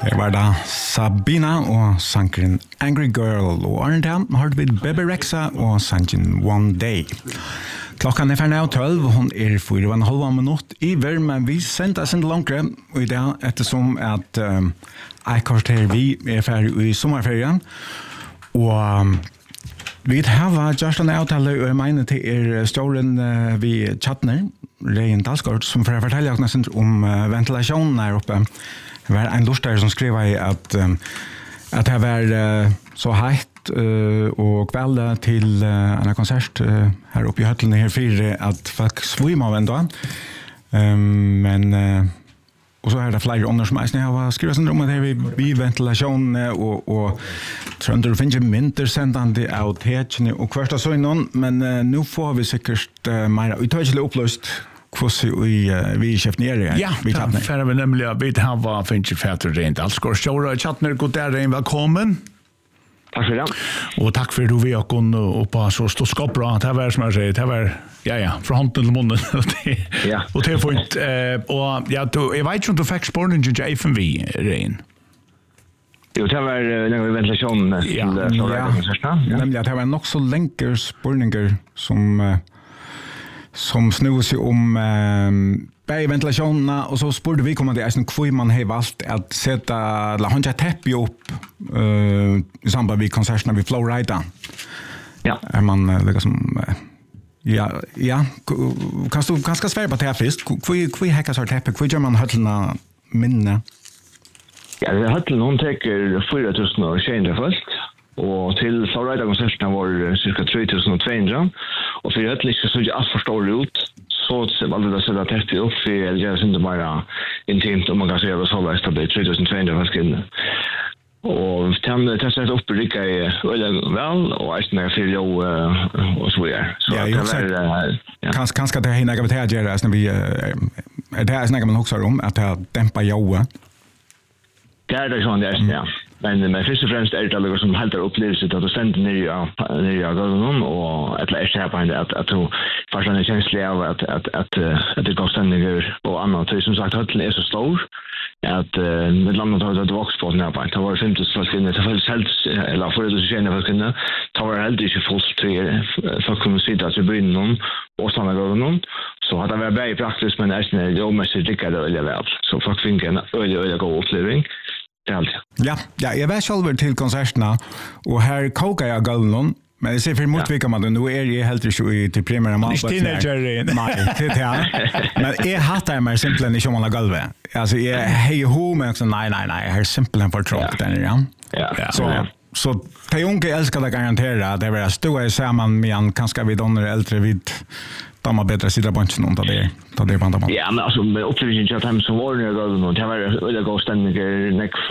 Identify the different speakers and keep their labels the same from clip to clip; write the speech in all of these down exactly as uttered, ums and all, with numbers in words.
Speaker 1: Det var da Sabina og sankeren Angry Girl, og Arnhem har vi Bebe Rexha og sanken One Day. Klokkan er færdig av tolv, hun er fire og en halv minutt i hver, men vi sendte oss en langere, og i dag ettersom at um, jeg kvarter vi er ferdig i sommerferien, og um, vi har gjort en avtale, og jeg mener til er stålen uh, vi chattner, Rein Dalsgaard, som får fortelle oss om uh, ventilasjonen her oppe. Det var en lustare som skrev at, um, at det var uh, så heitt uh, og kvelda til uh, en konsert uh, her oppe i høttene her fire at folk svimmer av enda. Um, men uh, og så er det flere ånder som eisne har skrevet sånn om at det er biventilasjon og, og trønder og finner mindre sendende av tekene og hvert av sånn, men uh, nå får vi sikkert uh, mer, vi tar ikke litt oppløst hvordan vi, uh, vi kjøpte nere.
Speaker 2: Ja, for vi nemlig vi har finnet fætter rent Dalsgaard. Stjåre Chattner, god der, velkommen.
Speaker 3: Takk for det.
Speaker 2: Og takk for at du vil ha kunnet oppe så stå skapra. Det var som jeg sier, det var, ja, ja, fra hånden til munnen.
Speaker 3: Ja.
Speaker 2: Og det er fint. Uh, og ja, du, jeg vet ikke om du fikk spørningen til F M V, Rein.
Speaker 3: Jo, det var uh, ventilasjonen til
Speaker 2: ja.
Speaker 3: uh, ja.
Speaker 1: ja. Nemlig at det var nok så lenge spørninger som... Uh, som snur sig om um, bäg ventilationerna och så spurte vi kommer det är en kvui man har valt att sätta la hon täppi upp uh, i samband med konserterna vid Flowrider.
Speaker 3: Ja.
Speaker 1: Är man uh, liksom uh, ja ja kan du ganska svär på det här först. Kvui kvui hacka så täppi kvui gör man höllna minne.
Speaker 3: Ja, det höllna hon täcker fyra tusen och tjugo först. Og til Flowrider-konsertene var cirka tre tusen tvåhundra. Og for høytelig skal så ikke alt for stor ut, så var det da så det tett opp, for jeg gjør det bare intimt, om man kan si det så var det tre tusen tvåhundra faktisk inne. Og til det sett opp rikket jeg veldig vel, og jeg snakker for jo og så videre. Så
Speaker 1: ja, jeg har sagt, kanskje det er en aktivitet jeg gjør, det er snakker man også om, at det dämpar joet.
Speaker 3: Det er det sånn, det er ja. Men, men først og fremst er det alle som helter opplevelse til at du sender ned i gulven og et eller annet her på henne at, at du først er kjenslig av at, at, at, at det går stendinger og annet. Så som sagt, høttelen er så stor at uh, med landet har det vokst på den her på henne. Det var femten folk inne, det var helt, eller for det som kjenner folk inne, det var heller ikke fullt til folk kunne si at vi begynner noen og stanna gulven. Så hadde det vært bare i praktisk, men det er jo mest lykke det øye vel. Så folk finner en øye, øye god oppleving.
Speaker 1: Ja, ja, jeg var selv til konsertene, og her koker jeg gulven, men jeg ser for motvikker man det, nå er jeg helt ikke i til primære mat.
Speaker 2: Ikke teenager.
Speaker 1: Nei, til det. Men jeg hater meg simpelthen ikke om man har gulvet. Altså, jeg heier ho, men nei, nei, nei, jeg har simpelthen for tråk den, ja.
Speaker 3: Ja.
Speaker 1: Så, så de unge elsker det garantere, det vil jeg stå i sammen med en kanskje vid ånder eldre vid de har bedre sider på ikke noen av det, av det bandet.
Speaker 3: Ja, men altså, med opplevingen til at de som var nede gulvet noen, det var veldig god stemninger, nekv,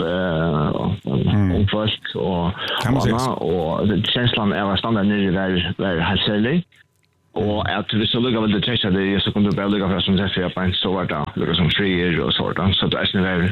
Speaker 3: ung folk og annet, og kjenslen av standard nere var helt særlig. Og at hvis du lukket veldig trekk av det, så kunne du bare lukket fra som treffer jeg på en, så var det lukket som frier og sånt, så det er sånn var,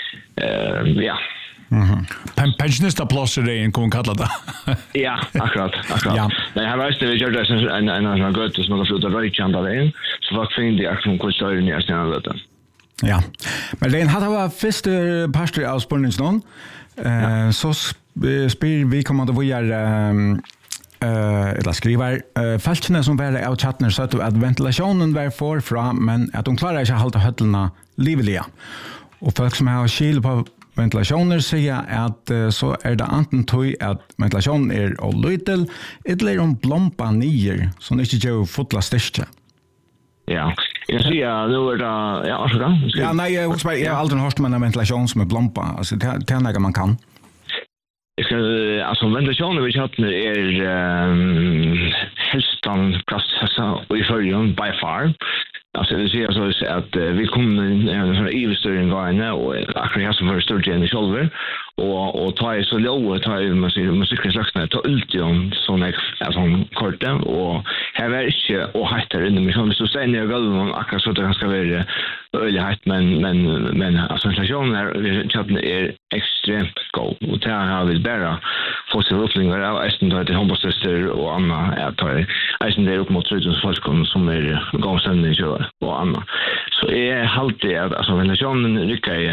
Speaker 3: ja.
Speaker 2: Mhm. Mm Pensionistapplåser det kan man kalla det.
Speaker 3: Ja, akkurat, akkurat. Ja. Men jag vet det vi gör det en en en gott som något flutar röjt ända där. Så vad fin det är som kostar i nästan vet.
Speaker 1: Ja. Men det hade var första pastor av spårningsnån. Eh så spyr vi kommer att göra eh eller skriver eh fältene som var av chatten så att ventilationen var för fram men att de klarar inte att hålla höllna livliga. Och folk som har skil på ventilasjoner sier at uh, så er det anten tog at ventilasjonen er og løytel, eller om blompa nier, som ikke gjør fotla styrke.
Speaker 3: Ja, jeg sier nå er det, ja, så da.
Speaker 1: Ja, nei, jeg, jeg, jeg har aldri hørt om en ventilasjon som er blompa, altså det er noe man kan.
Speaker 3: Jeg skal, altså ventilasjonen vi kjøpner er um, helst an plass og i følgen by far. Alltså det ser så att uh, vi kommer en sån ivestörning gående och akkurat jag som för större än i själva och och ta i så låg ta i musik musikslagsna ta ultion sån en sån kort och här är inte och heter inne med som så säger ni golven akkurat så det ska vara ölighet men men men alltså inflationen är chatten är extremt god och det har vi bara få sig upplingar av ästen då till homosexuella och andra att ta ästen det upp mot tusen folk som är gångsändning och andra så är alltid att alltså inflationen rycker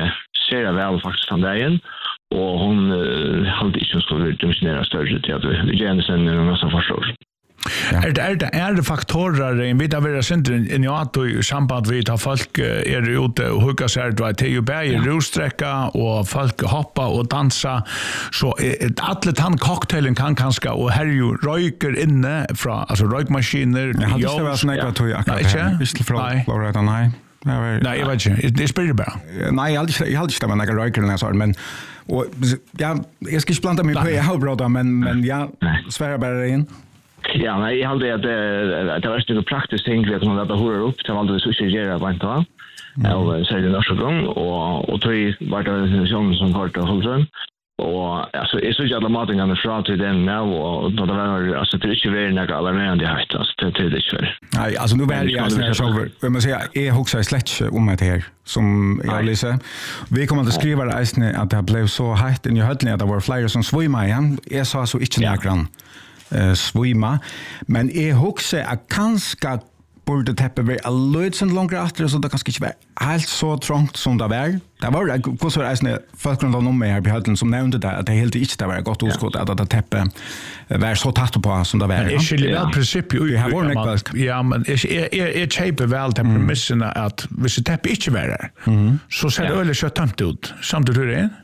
Speaker 3: ser jag väl faktiskt från dagen och hon uh, hade inte skulle dimensionera större till att vi gärna sen en massa försök.
Speaker 2: Ja. Er det, er det, er det faktorer, en vidt av være sindren, en ja, i samband vid at folk er ute og hugger seg, det er jo bare rostrekka, og folk hoppa og dansa, så alle tann cocktailen kan kanskje, og her er jo røyker inne fra, altså røykmaskiner,
Speaker 1: jeg hadde ikke vært sånn jeg var tog akkurat her, hvis til fra Florida, nei.
Speaker 2: Nei, jeg vet ikke, jeg spør bare.
Speaker 1: Nei, jeg hadde ikke vært noen røyker, men og, ja, jeg skal ikke blanda meg på, jeg har bråda, men, men ja, svære bare inn.
Speaker 3: Ja, nej, jag hade att det det var ett praktiskt ting vi kunde låta höra upp till valde så suggera på inte va. Och så det nästa gång och och tre var det en sån som har det hållen. Och alltså är så jävla maten kan fra till den nu och då det var alltså det är inte väl några alarmerande hit alltså det är det inte.
Speaker 1: Nej, alltså nu väl jag så själv. Vem man säga är huxa släck om det här som jag läser. Vi kommer att skriva det äsne att det blev så hett i höllen att det var flyger som svimmar igen. Jag sa så inte några Uh, svima, men jeg husker at kanskje burde teppe være løyd sin langere atter, så det kanskje ikke var helt så trångt som det var. Det var det, hvordan var det folk rundt om meg her på høyden som nevnte det, at det helt ikke det var godt utskott, at det teppe var så tatt på som det var.
Speaker 2: Men jeg skiljer vel prinsippet ut, ja, men jeg kjøper vel til premissene at hvis det teppe ikke var der, så ser det øyelig så tømt ut. Samtidig tror jeg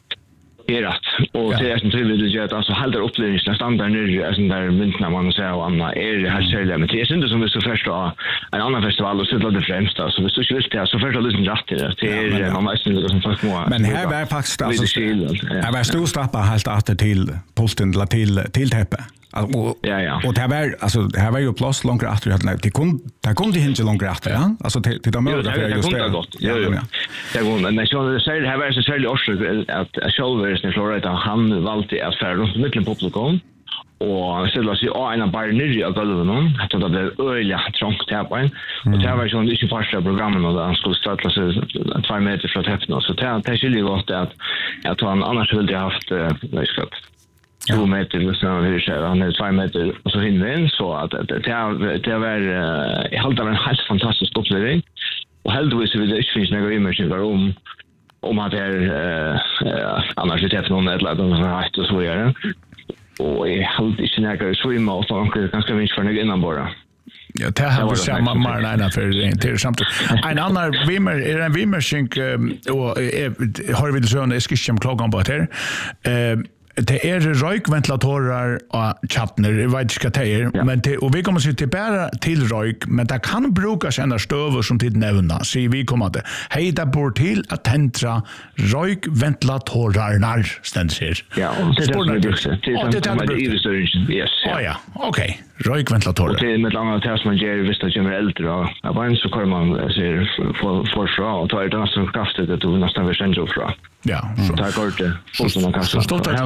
Speaker 3: är rätt. Och det är som tydligt att alltså håller upplevelsen standard nu är sån där myntna man säger och Anna är det här sälja men det är inte som vi så först då en annan festival och sätta det främst då så vi så vill det så först då liksom rätt det till man måste inte som fast må.
Speaker 1: Men här var faktiskt alltså här var stor stappa helt åter till posten till till täppe. Och,
Speaker 3: ja, ja.
Speaker 1: Och det här var, alltså, det här var ju plås långt efter att det kom det kom till inte långt efter, ja? Alltså till, till de möjliga för just det.
Speaker 3: Ja, ja. Det går, men så det säger det här var så särskilt orsök att Sjölversen i Florida, han valde att färra runt mitt publikum och ställa sig av en av bara nere av golven, att det blev öliga trångt här på en. Och det var ju sån, inte första programmen och han skulle ställa sig två meter från täppen. Så det, det är skiljer gott att, att han annars ville ha haft, vad ska jag två meter så hur säger han är två meter och så hinner in så att det det det var i halta en helt fantastisk upplevelse och heldigvis vill det inte finns några immersion om om att det är annars det är någon eller någon rätt och så vidare och i halt inte några svimma och så ganska mycket för några innan bara.
Speaker 2: Ja, det har vi samma marna för till samtidigt. En annan vimmer är en vimmersink och har vi det så en skissam klagan på det här. Det är rökventilatorer och chattner, jag vet inte vad det är, ja. Men det, och vi kommer att se till bara till rök, men det kan brukas en stöver som till nämna, så vi kommer att hej, det bor till att täntra rökventilatorerna, ständigt här.
Speaker 3: Ja, och det är det som är brukt. Det är det som är illustrationen, yes.
Speaker 2: Ja, ja, okej, rökventilatorer.
Speaker 3: Och det är med långa test man gör, visst att jag är äldre, och bara så kommer man se förfra, och tar det nästan kraftigt att du nästan vill känna fra.
Speaker 2: Ja,
Speaker 3: så tar kort det. Så
Speaker 2: stått att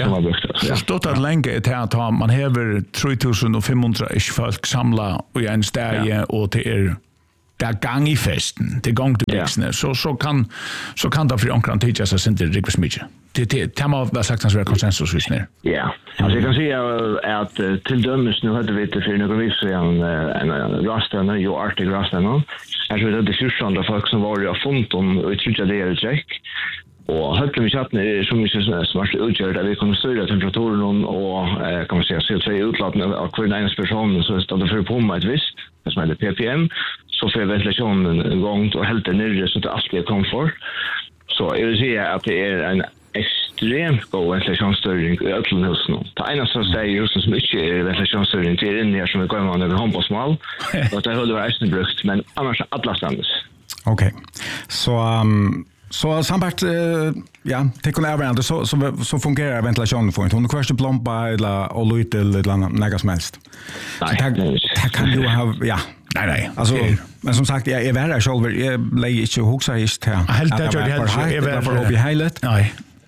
Speaker 2: Så stått att länge till att man häver tre tusen fem hundra ish folk samla och en stärje och till er där gang i festen, till gång till växna. Så så kan så kan det för omkring tid just inte riktigt mycket. Det det kan man väl sagt att det är konsensus just nu.
Speaker 3: Ja. Alltså jag kan säga att till dömes nu hade vi det för några veckor sedan en rasta ju Arctic rasta nu. Alltså det är sjutton folk som var i fonton och tror jag det är check. Och högre vi chatten är så mycket smart utgör där vi kommer styra temperaturen och kan man säga C O två utlåtande av kvar en person så står det för på med ett visst det som heter P P M så för ventilationen en gång och helt ner så det alltid är komfort. Så jag vill säga att det är en extremt god ventilationsstyrning i ötlen hos nu. Det ena som säger husen som inte är ventilationsstyrning det är inne här som vi går med över handbollsmål och det håller vi brukt men annars alla standards.
Speaker 1: Okej. Så um Så sambart uh, ja, det kunde även så så så fungerar ventilationen för inte hon kvarste plompa eller och lite eller något som helst.
Speaker 3: Nej,
Speaker 1: det kan ju ha ja.
Speaker 2: Nej nej.
Speaker 1: Alltså men som sagt jag är värre själv jag lägger inte huxa ist här.
Speaker 2: Helt det gör det helt är värre
Speaker 1: för att bli heilet.
Speaker 2: Nej.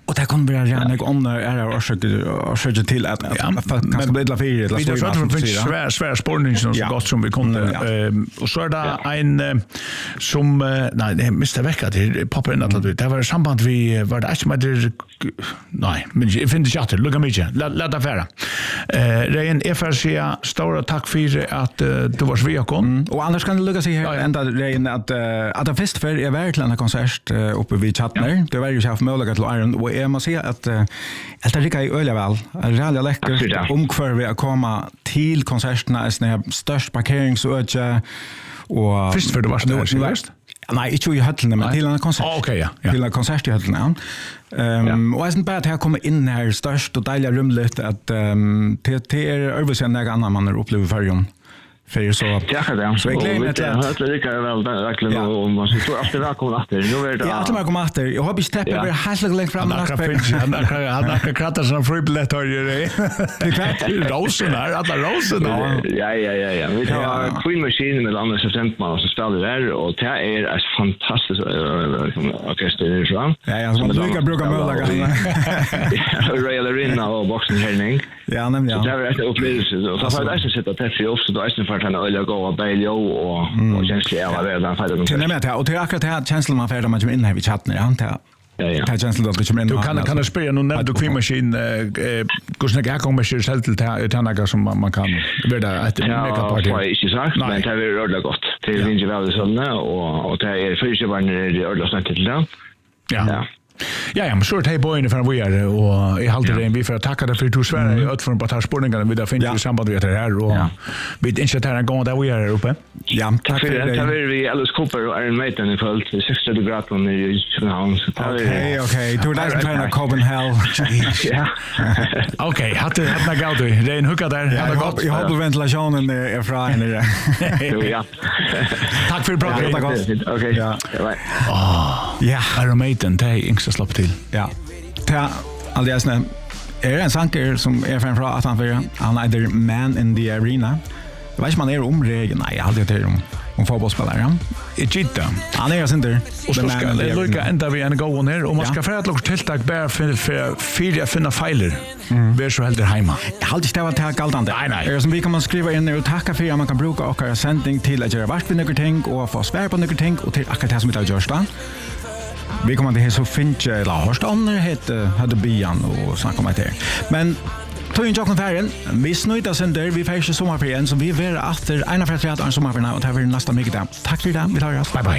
Speaker 1: Och det kan bli gärna jag om är det orsöker till att kanske bli illa fyra eller
Speaker 2: så. Vi har fått svär svär spårning så gott som vi kunde. Och så är det en som nej det mister vecka det poppar in att det var samband vi var det inte med nej men jag finner inte att lugga mig. Låt det vara. Eh Rein F R C stora tack för att du var så vi kom.
Speaker 1: Och annars kan det lugga sig här ända Rein att att det först för är verkligen en konsert uppe vid Chatner. Det var ju chef möjlighet till Iron och jag måste säga att allt det gick i öliga väl. Rally läckert omkvar vi att komma till konserterna är snä störst parkeringsöde och
Speaker 2: först för det var så värst.
Speaker 1: Nej, inte i höllen men till en konsert.
Speaker 2: Ah, okej, ja.
Speaker 1: Till en konsert i höllen. Ehm och är inte bara att jag kommer in här störst och dejliga rumligt att ehm till är översen några andra man upplever förjon. För så
Speaker 3: ja, det.
Speaker 1: Så jag glömmer
Speaker 3: det. Det är lika väl verkligen och man så att det var kommer efter. Nu är det.
Speaker 1: Ja, att man kommer efter. Jag har bestämt mig helt långt fram
Speaker 2: och han han han krattar såna fribillet har ju det. Det kvart rosen där, alla rosen.
Speaker 3: Ja, ja, ja, ja. Vi har Queen Machine med andra september så spelar där och det är ett fantastiskt orkester i Sverige.
Speaker 1: Ja, jag som brukar brukar möjliga.
Speaker 3: Royal Arena och boxing hörning.
Speaker 1: Ja, nämligen.
Speaker 3: Så det är ett upplevelse och så har jag sett att det är också då är för att öliga gå och bälja och och känsliga av det där för
Speaker 1: det. Nämligen det och det är akkurat det här känslan man får när man kommer in här vid chatten ja inte.
Speaker 3: Ja, ja.
Speaker 1: Det känns lite som en
Speaker 2: du kan kan du spela någon nämnd Queen Machine eh hur snägga kommer sig själv till till som man kan vara ett mega party.
Speaker 3: Ja, inte sagt men det är ordentligt gott. Det är inte väl såna och och det är första gången det är ordentligt till det.
Speaker 2: Ja. Ja, ja, men så är det här bojene för vi är och jag håller det vi för att tacka dig för att du svär ut från bara spårningarna vi där finns i samband med det här och vi inte här en gång där vi är uppe.
Speaker 1: Ja,
Speaker 3: tack för det. Tar vi Alice Cooper och Iron Maiden i fullt sextio grader i Köpenhamn.
Speaker 1: Okej, okej. Du där är träna Copenhagen.
Speaker 3: Ja.
Speaker 2: Okej, hade hade gått det. Det är en hooka där.
Speaker 1: Jag hoppas jag hoppas ventilationen är fra henne.
Speaker 3: Ja.
Speaker 2: Tack för bra.
Speaker 3: Okej. Ja.
Speaker 2: Ja. Iron Maiden det så slapp till.
Speaker 1: Ja. Ta alldeles när är en sanker som är framför att han för han är man in the arena. Jag vet man är om regeln. Nej, jag hade det om om fotbollsspelare. Inte. Han är inte.
Speaker 2: Och så ska det lucka ända vi en gå ner och man ska för att lucka tilltag bara för för fyra finna filer. Vi är så helt hemma.
Speaker 1: Jag hade inte varit här galtande. Nej, nej. Är som vi kan man skriva in och tacka för att man kan bruka och göra sändning till att göra vart vi några ting och få svar på några ting och till akkurat det som vi tar görs då. Vi kommer till så finns det Lars Donner heter hade bian och snacka om det. Men tog in jocken färgen. Vi snöjda sen där vi färs sommarferien så vi är efter ena för att en sommarferien och det här blir nästa mycket där. Tack för det. Vi tar oss. Bye bye.